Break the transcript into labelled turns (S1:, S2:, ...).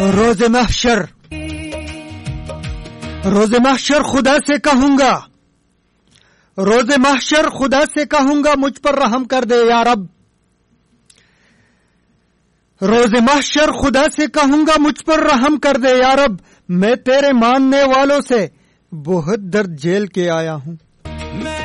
S1: रोज़े महशर खुदा से कहूंगा, रोज़े महशर खुदा से कहूंगा, मुझ पर रहम कर दे या रब। रोज़े महशर खुदा से कहूंगा, मुझ पर रहम कर दे या रब। मैं तेरे मानने वालों से बहुत दर्द झेल के आया हूं।